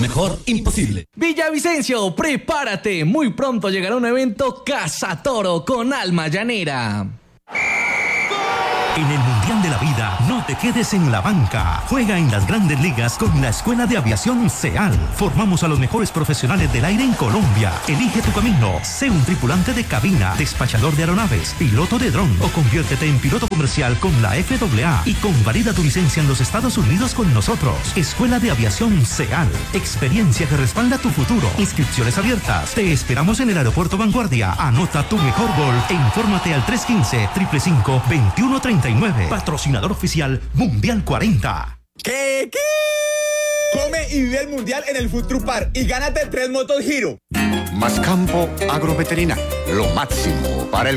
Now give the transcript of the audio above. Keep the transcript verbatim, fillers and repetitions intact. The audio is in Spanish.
Mejor imposible. Villavicencio, prepárate. Muy pronto llegará un evento Casa Toro con alma llanera. En el Mundial de la Vida, no te quedes en la banca. Juega en las grandes ligas con la Escuela de Aviación SEAL. Formamos a los mejores profesionales del aire en Colombia. Elige tu camino. Sé un tripulante de cabina, despachador de aeronaves, piloto de dron o conviértete en piloto comercial con la F A A y convalida tu licencia en los Estados Unidos con nosotros. Escuela de Aviación SEAL. Experiencia que respalda tu futuro. Inscripciones abiertas. Te esperamos en el Aeropuerto Vanguardia. Anota tu mejor gol e infórmate al tres uno cinco, cinco cinco cinco, dos uno tres nueve. Patrocinador oficial Mundial cuarenta. ¿Qué? ¿Qué? Come y vive el Mundial en el Food Truck Park y gánate tres motos Giro. Mascampo Agroveterinario, lo máximo para el